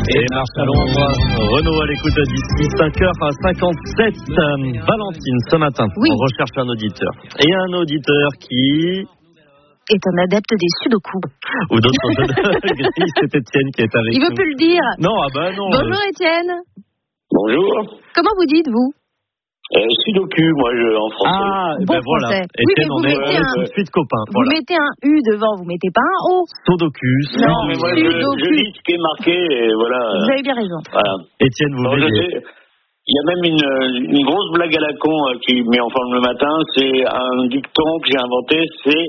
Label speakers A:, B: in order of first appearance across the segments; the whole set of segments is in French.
A: Et marche à l'ombre, Renaud à l'écoute d'ici 5h57. Valentine, ce matin, on recherche un auditeur. Et un auditeur qui
B: est un adepte des sudoku.
A: Ou d'autres jeux de gris, c'est Étienne qui est avec nous.
B: Il veut plus le dire.
A: Non, ah bah non.
B: Bonjour Étienne.
C: Bonjour.
B: Comment vous dites, vous?
C: Sudoku, moi, en français.
A: Ah,
B: bon
A: ben voilà.
B: français.
A: Étienne,
B: Oui, mais
A: on est tout de suite copains.
B: Vous mettez un U devant, vous mettez pas un O.
A: Sudoku.
C: Non, mais moi, je lis ce qui est marqué, et voilà.
B: Vous avez bien raison.
C: Voilà.
A: Étienne, vous voyez.
C: Il y a même une grosse blague à la con qui met en forme le matin. C'est un dicton que j'ai inventé, c'est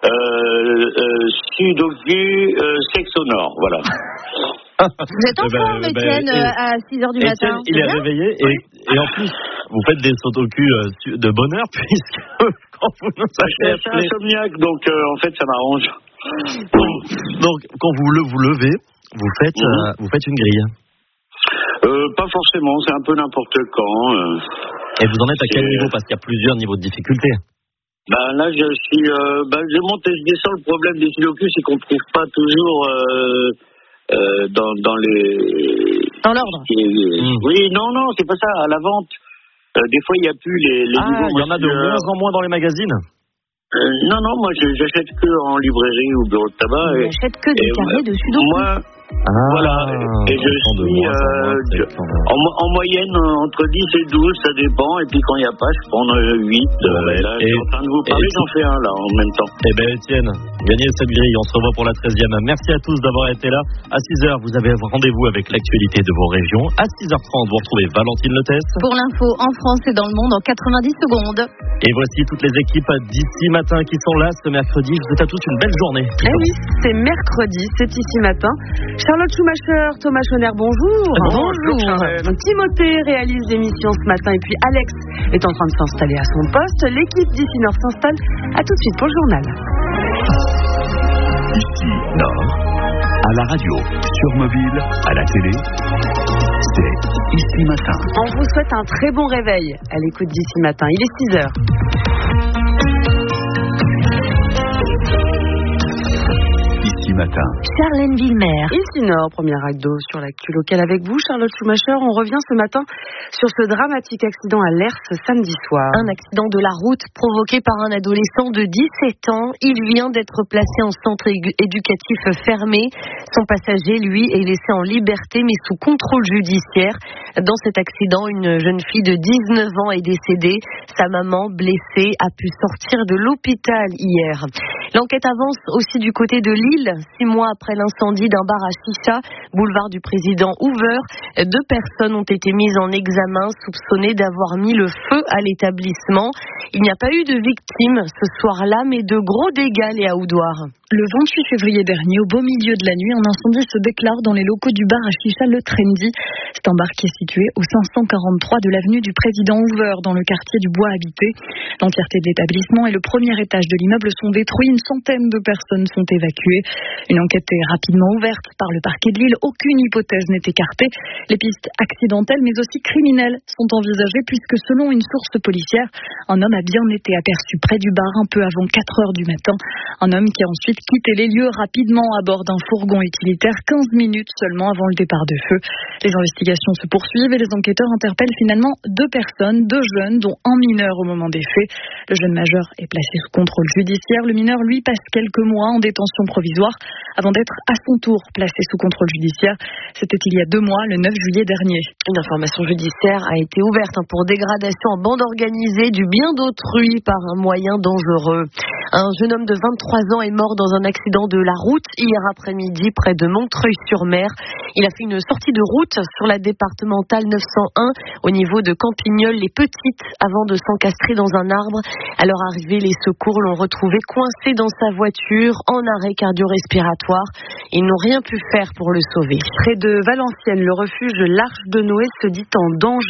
C: Sudoku sexonore. Voilà.
B: Vous êtes en forme, Étienne, à 6h du matin.
A: Il est réveillé et en plus, vous faites des sudoku de bonheur puisque quand vous nous achetez...
C: Je suis insomniaque, donc en fait, ça m'arrange.
A: Donc, quand vous levez, vous faites une grille.
C: Pas forcément, c'est un peu n'importe quand.
A: Et vous en êtes à quel niveau? Parce qu'il y a plusieurs niveaux de difficulté.
C: Là, je suis... je monte et je descends. Le problème des sudoku, c'est qu'on ne trouve pas toujours... dans les...
B: Dans l'ordre.
C: Oui, non, c'est pas ça. À la vente, des fois, il n'y a plus les niveaux.
A: Il y en a de moins en moins dans les magazines.
C: Non, moi, j'achète que en librairie ou bureau de tabac.
B: J'achète que des carrés de sudoku.
C: Moi, voilà. Et je suis en moyenne entre 10 et 12, ça dépend. Et puis quand il n'y a pas, je prends 8. Là, je suis en train de vous parler, j'en fais un là en même temps.
A: Eh bien, Étienne, gagnez cette grille. On se revoit pour la 13e. Merci à tous d'avoir été là. À 6h, vous avez rendez-vous avec l'actualité de vos régions. À 6h30, vous retrouvez Valentine Letes.
B: Pour l'info en France et dans le monde en 90 secondes.
A: Et voici toutes les équipes d'ici matin qui sont là ce mercredi. Je vous souhaite à tous une belle journée.
D: Oui, c'est mercredi, c'est ici matin. Charlotte Schumacher, Thomas Schoner, bonjour.
B: Bonjour.
D: Timothée réalise l'émission ce matin et puis Alex est en train de s'installer à son poste. L'équipe d'ici Nord s'installe. À tout de suite pour le journal.
E: Ici Nord, à la radio, sur mobile, à la télé, c'est Ici Matin.
D: On vous souhaite un très bon réveil à l'écoute d'Ici Matin. Il est 6h.
E: Matin.
B: Charlène Villemer.
D: Ici Nord, première ado sur l'actu locale avec vous, Charlotte Schumacher. On revient ce matin sur ce dramatique accident à Lers samedi soir.
B: Un accident de la route provoqué par un adolescent de 17 ans. Il vient d'être placé en centre éducatif fermé. Son passager, lui, est laissé en liberté mais sous contrôle judiciaire. Dans cet accident, une jeune fille de 19 ans est décédée. Sa maman, blessée, a pu sortir de l'hôpital hier. L'enquête avance aussi du côté de Lille. 6 mois après l'incendie d'un bar à chicha, boulevard du président Hoover, 2 personnes ont été mises en examen, soupçonnées d'avoir mis le feu à l'établissement. Il n'y a pas eu de victimes ce soir-là, mais de gros dégâts, Léa Oudoir.
F: Le 28 février dernier, au beau milieu de la nuit, un incendie se déclare dans les locaux du bar à chicha Le Trendy. C'est un bar qui est situé au 543 de l'avenue du président Hoover, dans le quartier du Bois habité. L'entièreté de l'établissement et le premier étage de l'immeuble sont détruits. Une centaine de personnes sont évacuées. Une enquête est rapidement ouverte par le parquet de Lille. Aucune hypothèse n'est écartée. Les pistes accidentelles, mais aussi criminelles, sont envisagées puisque, selon une source policière, un homme a bien été aperçu près du bar un peu avant 4 heures du matin. Un homme qui a ensuite quitté les lieux rapidement à bord d'un fourgon utilitaire 15 minutes seulement avant le départ de feu. Les investigations se poursuivent et les enquêteurs interpellent finalement 2 personnes, 2 jeunes, dont un mineur au moment des faits. Le jeune majeur est placé sous contrôle judiciaire. Le mineur, lui, passe quelques mois en détention provisoire avant d'être à son tour placé sous contrôle judiciaire. C'était il y a 2 mois, le 9 juillet dernier.
B: Une information judiciaire a été ouverte pour dégradation en bande organisée du bien d'autrui par un moyen dangereux. Un jeune homme de 23 ans est mort dans un accident de la route hier après-midi près de Montreuil-sur-Mer. Il a fait une sortie de route sur la départementale 901 au niveau de Campignols-les-Petites avant de s'encastrer dans un arbre. À leur arrivée, les secours l'ont retrouvé coincé dans sa voiture en arrêt cardio-respiratoire. Ils n'ont rien pu faire pour le sauver.
D: Près de Valenciennes, le refuge L'Arche de Noé se dit en danger.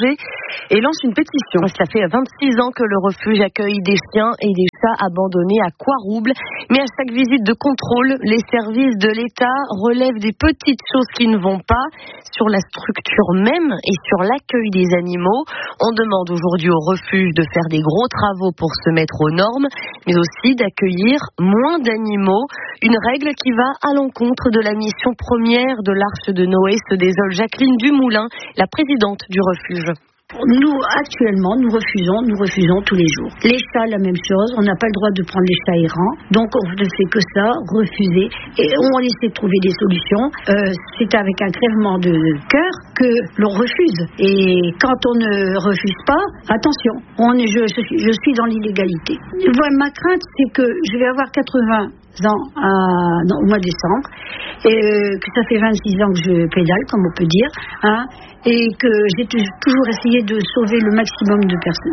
D: et lance une pétition.
B: Ça fait 26 ans que le refuge accueille des chiens et des chats abandonnés à Coirouble. Mais à chaque visite de contrôle, les services de l'État relèvent des petites choses qui ne vont pas sur la structure même et sur l'accueil des animaux. On demande aujourd'hui au refuge de faire des gros travaux pour se mettre aux normes, mais aussi d'accueillir moins d'animaux. Une règle qui va à l'encontre de la mission première de l'Arche de Noé, se désole Jacqueline Dumoulin, la présidente du refuge.
G: Nous, actuellement, nous refusons tous les jours. Les chats, la même chose. On n'a pas le droit de prendre les chats errants. Donc, on ne fait que ça, refuser. Et on essaie de trouver des solutions. C'est avec un crèvement de cœur que l'on refuse. Et quand on ne refuse pas, attention, je suis dans l'illégalité. Ma crainte, c'est que je vais avoir 80 ans au mois de décembre, et que ça fait 26 ans que je pédale, comme on peut dire, et que j'ai toujours essayé de sauver le maximum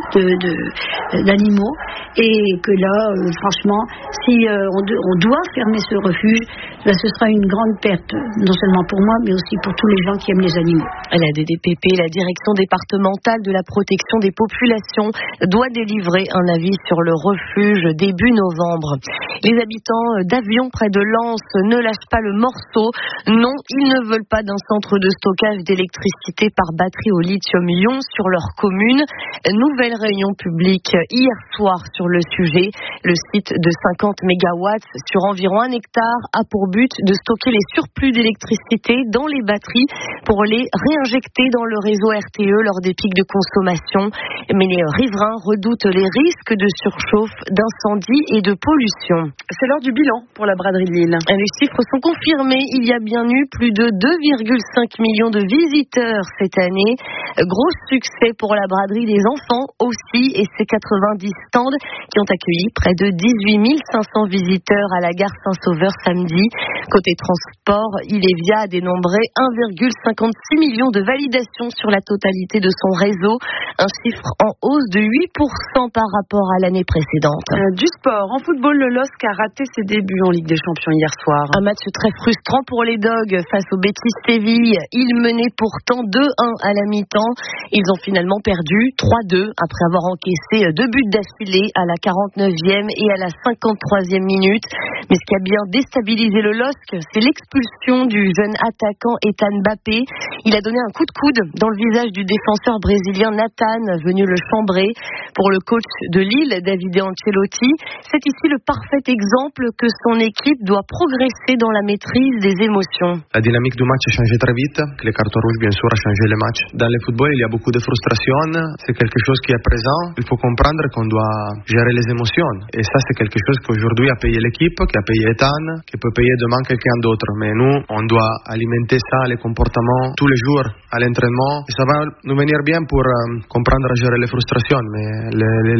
G: d'animaux, et que là, franchement, si on doit fermer ce refuge, ce sera une grande perte, non seulement pour moi, mais aussi pour tous les gens qui aiment les animaux.
B: La DDPP, la direction départementale de la protection des populations, doit délivrer un avis sur le refuge début novembre. Les habitants d'Avion près de Lens ne lâchent pas le morceau. Non, ils ne veulent pas d'un centre de stockage d'électricité par batterie au lithium-ion sur leur commune. Nouvelle réunion publique hier soir sur le sujet. Le site de 50 mégawatts sur environ 1 hectare a pour but de stocker les surplus d'électricité dans les batteries pour les réinjecter dans le réseau RTE lors des pics de consommation. Mais les riverains redoutent les risques de surchauffe, d'incendie et de pollution.
D: C'est l'heure du bilan pour la braderie de Lille.
B: Les chiffres sont confirmés. Il y a bien eu plus de 2,5 millions de visiteurs cette année. Gros succès pour la braderie des enfants aussi, et ses 90 stands qui ont accueilli près de 18 500 visiteurs à la gare Saint-Sauveur samedi. Côté transport, Ilévia a dénombré 1,56 million de validations sur la totalité de son réseau, un chiffre en hausse de 8% par rapport à l'année précédente.
D: Du sport, en football, le LOSC a raté ses débuts en Ligue des Champions hier soir.
B: Un match très frustrant pour les Dogs face au Betis Séville. Ils menaient pourtant 2-1 à la mi-temps. Ils ont finalement perdu 3-2 après avoir encaissé 2 buts d'affilée à la 49e et à la 53e minute. Mais ce qui a bien déstabilisé le LOSC, c'est l'expulsion du jeune attaquant Ethan Mbappé. Il a donné un coup de coude dans le visage du défenseur brésilien Nathan, venu le chambrer. Pour le coach de Lille, Davide Ancelotti, c'est ici le parfait exemple que son équipe doit progresser dans la maîtrise des émotions.
H: La dynamique du match a changé très vite. Les cartons rouges, bien sûr, ont changé le match. Dans le football, il y a beaucoup de frustration. C'est quelque chose qui est présent. Il faut comprendre qu'on doit gérer les émotions. Et ça, c'est quelque chose qu'aujourd'hui a payé l'équipe, qui a payé Ethan, qui peut payer demain quelqu'un d'autre. Mais nous, on doit alimenter ça, les comportements, tous les jours à l'entraînement. Et ça va nous venir bien pour comprendre à gérer les frustrations. Mais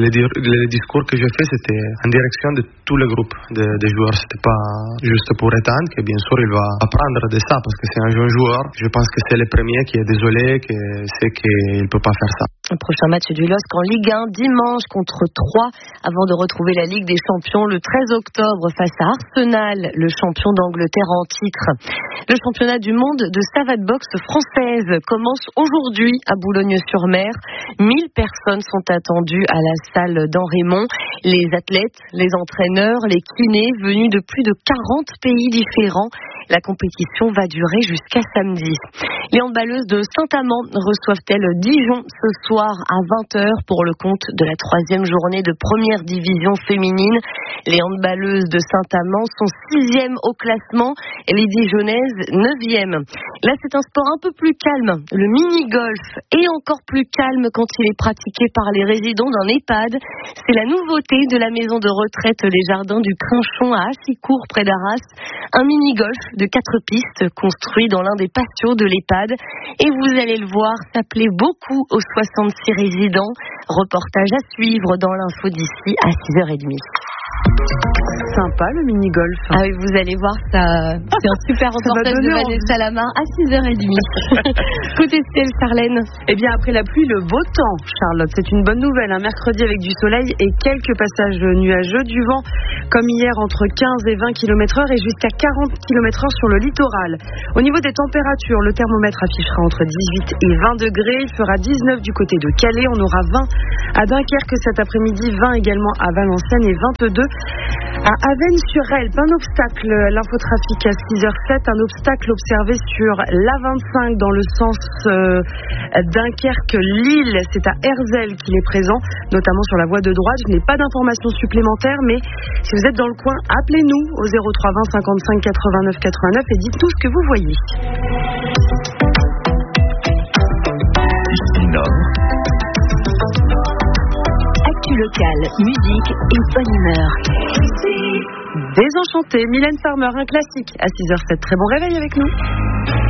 H: les discours que j'ai fait, c'était en direction de tous les groupes des joueurs. C'était pas juste pour Ethan, que bien sûr il va apprendre de ça parce que c'est un jeune joueur. Je pense que c'est le premier qui est désolé, qui sait qu'il peut pas faire ça.
B: Un prochain match du LOSC en Ligue 1 dimanche contre Troyes avant de retrouver la Ligue des Champions le 13 octobre face à Arsenal, le champion d'Angleterre en titre. Le championnat du monde de savate boxe française commence aujourd'hui à Boulogne-sur-Mer. 1000 personnes sont attendues à la salle d'Henrémont. Les athlètes, les entraîneurs, les kinés venus de plus de 40 pays différents. La compétition va durer jusqu'à samedi. Les handballeuses de Saint-Amand reçoivent-elles Dijon ce soir à 20h pour le compte de la 3e journée de première division féminine. Les handballeuses de Saint-Amand sont 6e au classement et les Dijonnaises 9e. Là, c'est un sport un peu plus calme. Le mini-golf est encore plus calme quand il est pratiqué par les résidents d'un EHPAD. C'est la nouveauté de la maison de retraite Les Jardins du Crinchon à Assicourt près d'Arras. Un mini-golf de 4 pistes construit dans l'un des patios de l'EHPAD. Et vous allez le voir, ça plaît beaucoup aux 66 résidents. Reportage à suivre dans l'info d'ici à 6h30.
D: sympa le mini-golf.
B: Ah oui, vous allez voir, c'est un super reportage de Vanessa Lamar à 6h30. Côté ciel, Charlène.
D: Eh bien, après la pluie, le beau temps, Charlotte. C'est une bonne nouvelle. Un mercredi avec du soleil et quelques passages nuageux. Du vent, comme hier, entre 15 et 20 km/h et jusqu'à 40 km/h sur le littoral. Au niveau des températures, le thermomètre affichera entre 18 et 20 degrés. Il fera 19 du côté de Calais. On aura 20 à Dunkerque cet après-midi, 20 également à Valenciennes et 22 à Avesnes-sur-Helpe. Un obstacle, l'infotrafic à 6h07, un obstacle observé sur l'A25 dans le sens Dunkerque-Lille. C'est à Herzelles qu'il est présent, notamment sur la voie de droite. Je n'ai pas d'informations supplémentaires, mais si vous êtes dans le coin, appelez-nous au 03 20 55 89 89 et dites tout ce que vous voyez.
E: Ici Nord.
I: Actu locale, musique et bonne humeur.
D: Désenchanté, Mylène Farmer, un classique à 6h07. Très bon réveil avec nous.